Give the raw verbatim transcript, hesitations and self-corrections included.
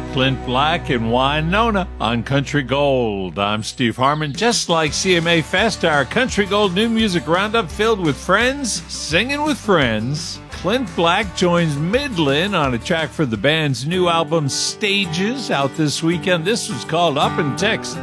Clint Black and Wynonna on Country Gold. I'm Steve Harmon. Just like C M A Fest, our Country Gold New Music Roundup filled with friends, singing with friends. Clint Black joins Midland on a track for the band's new album, Stages, out this weekend. This was called Up in Texas.